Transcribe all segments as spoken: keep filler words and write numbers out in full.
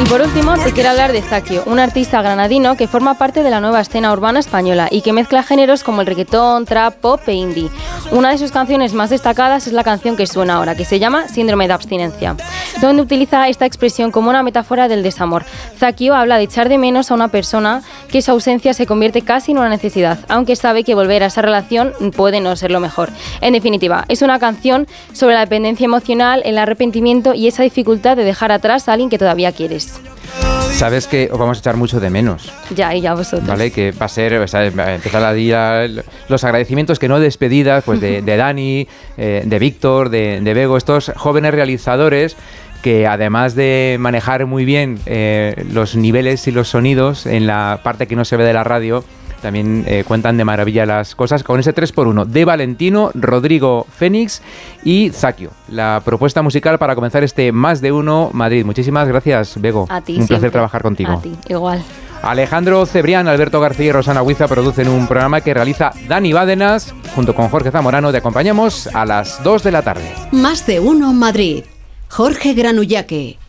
Por último, te quiero hablar de Zakio, un artista granadino que forma parte de la nueva escena urbana española y que mezcla géneros como el reggaetón, trap, pop e indie. Una de sus canciones más destacadas es la canción que suena ahora, que se llama Síndrome de Abstinencia, donde utiliza esta expresión como una metáfora del desamor. Zakio habla de echar de menos a una persona que su ausencia se convierte casi en una necesidad, aunque sabe que volver a esa relación puede no ser lo mejor. En definitiva, es una canción sobre la dependencia emocional, el arrepentimiento y esa dificultad de dejar atrás a alguien que todavía quieres. Sabes que os vamos a echar mucho de menos. Ya, y ya vosotros. Vale, que va a ser, o sea, empezar a decir los agradecimientos, que no despedidas, pues de, de Dani, eh, de Víctor, de, de Bego, estos jóvenes realizadores que además de manejar muy bien eh, los niveles y los sonidos en la parte que no se ve de la radio, también eh, cuentan de maravilla las cosas con ese tres por uno de Valentino, Rodrigo Fénix y Zakio. La propuesta musical para comenzar este Más de Uno Madrid. Muchísimas gracias, Bego. A ti, un placer siempre. trabajar contigo. A ti, igual. Alejandro Cebrián, Alberto García y Rosana Huiza producen un programa que realiza Dani Bádenas junto con Jorge Zamorano. Te acompañamos a las dos de la tarde. Más de Uno Madrid. Jorge Granullaque.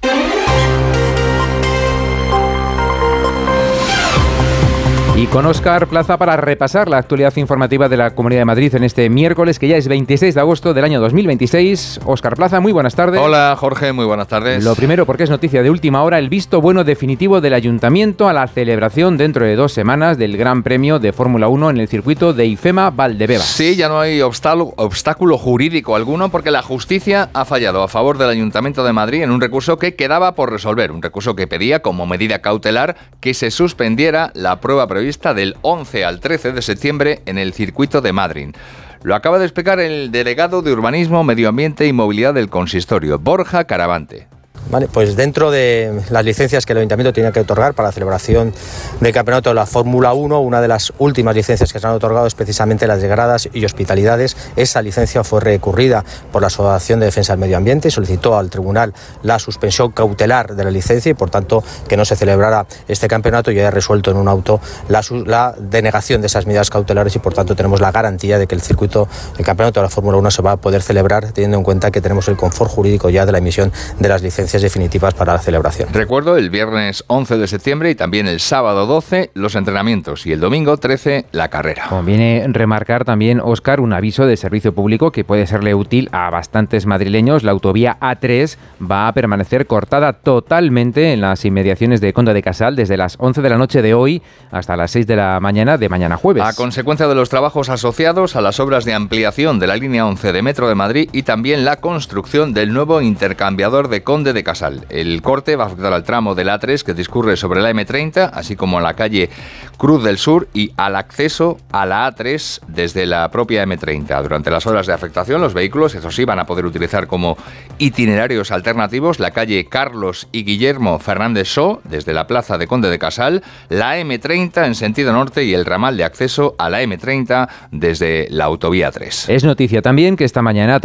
Y con Óscar Plaza para repasar la actualidad informativa de la Comunidad de Madrid en este miércoles, que ya es veintiséis de agosto del año dos mil veintiséis. Óscar Plaza, muy buenas tardes. Hola, Jorge, muy buenas tardes. Lo primero, porque es noticia de última hora, el visto bueno definitivo del Ayuntamiento a la celebración dentro de dos semanas del Gran Premio de Fórmula uno en el circuito de IFEMA Valdebebas. Sí, ya no hay obstáculo, obstáculo jurídico alguno porque la justicia ha fallado a favor del Ayuntamiento de Madrid en un recurso que quedaba por resolver, un recurso que pedía como medida cautelar que se suspendiera la prueba prevista del once al trece de septiembre en el circuito de Madrid. Lo acaba de explicar el delegado de Urbanismo, Medio Ambiente y Movilidad del Consistorio, Borja Caravante. Vale, pues dentro de las licencias que el Ayuntamiento tiene que otorgar para la celebración del campeonato de la Fórmula uno, una de las últimas licencias que se han otorgado es precisamente las de gradas y hospitalidades. Esa licencia fue recurrida por la Asociación de Defensa del Medio Ambiente y solicitó al tribunal la suspensión cautelar de la licencia y, por tanto, que no se celebrara este campeonato, y haya resuelto en un auto la, la denegación de esas medidas cautelares y, por tanto, tenemos la garantía de que el circuito, el campeonato de la Fórmula uno se va a poder celebrar, teniendo en cuenta que tenemos el confort jurídico ya de la emisión de las licencias definitivas para la celebración. Recuerdo, el viernes once de septiembre y también el sábado doce los entrenamientos y el domingo trece la carrera. Conviene remarcar también, Óscar, un aviso de servicio público que puede serle útil a bastantes madrileños. La autovía A tres va a permanecer cortada totalmente en las inmediaciones de Conde de Casal desde las once de la noche de hoy hasta las seis de la mañana de mañana jueves. A consecuencia de los trabajos asociados a las obras de ampliación de la línea once de Metro de Madrid y también la construcción del nuevo intercambiador de Conde de Casal. El corte va a afectar al tramo del A tres que discurre sobre la eme treinta, así como a la calle Cruz del Sur y al acceso a la A tres desde la propia eme treinta. Durante las horas de afectación, los vehículos, eso sí, van a poder utilizar como itinerarios alternativos la calle Carlos y Guillermo Fernández Só, desde la plaza de Conde de Casal, la eme treinta en sentido norte y el ramal de acceso a la eme treinta desde la autovía tres. Es noticia también que esta mañana